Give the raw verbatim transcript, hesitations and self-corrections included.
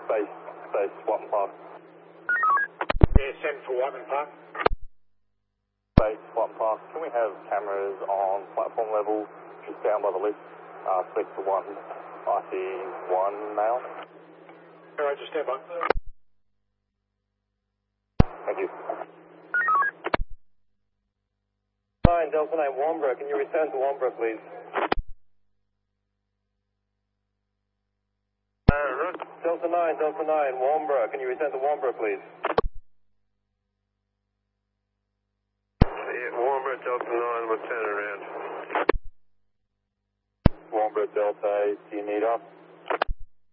Base, base, Watton Park. Yeah, send for Watton Park. Base, Watton Park. Can we have cameras on platform level, just down by the lift? Uh, speak to one, I C one now. Alright, just stand by. Thank you. nine, Delta nine, Warnbro. Can you return to Warnbro, please? Uh, Delta nine, Delta nine, Warnbro. Can you return to Warnbro, please? Yeah, Warnbro, Delta nine, we'll turn around. Warnbro, Delta eight, do you need us?